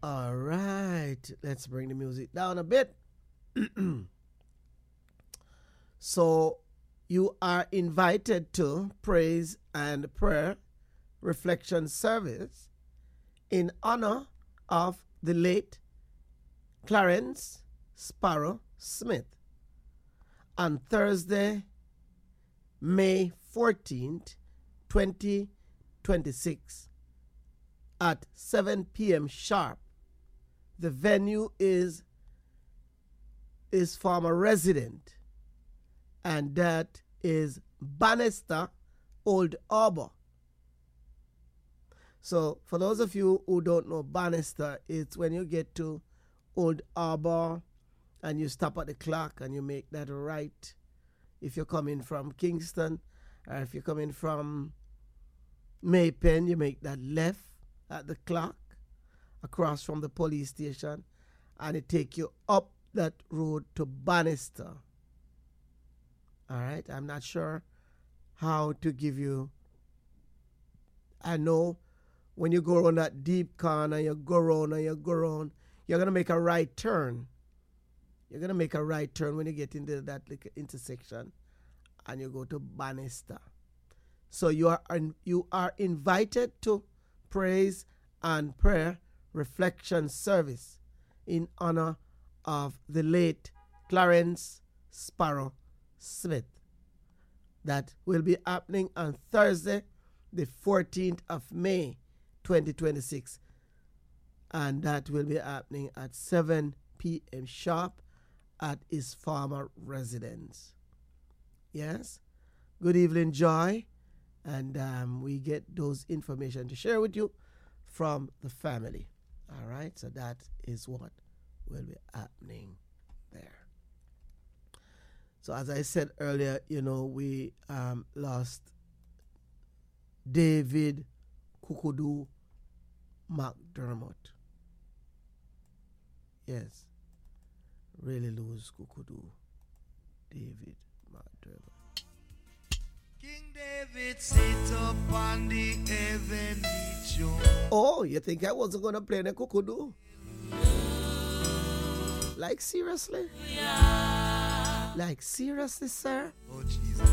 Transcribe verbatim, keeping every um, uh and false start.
All right, let's bring the music down a bit. So, you are invited to praise and prayer reflection service in honor of the late Clarence Sparrow Smith on Thursday, May fourteenth, twenty twenty-six at seven p.m. sharp. The venue is is former resident, and that is Bannister, Old Harbour. So for those of you who don't know Bannister, it's when you get to Old Harbour and you stop at the clock and you make that right. If you're coming from Kingston, or if you're coming from Maypen, you make that left at the clock across from the police station, and it take you up that road to Bannister. All right, I'm not sure how to give you. I know when you go around that deep corner, you go around and you go around, you're going to make a right turn. You're going to make a right turn when you get into that like, intersection and you go to Bannister. So you are you are invited to praise and prayer reflection service in honor of the late Clarence Sparrow Smith. That will be happening on Thursday, the fourteenth of May, twenty twenty-six. And that will be happening at seven p.m. sharp at his former residence. Yes? Good evening, Joy. And um, we get those information to share with you from the family. All right? So that is what will be happening there. So as I said earlier, you know, we um, lost David Kukudu McDermott. Yes. Really lose Kukudu David McDermott. King David sit up on the heavenly throne. Oh, you think I wasn't going to play the Kukudu? Like seriously? Yeah. Like seriously, sir? Oh, Jesus.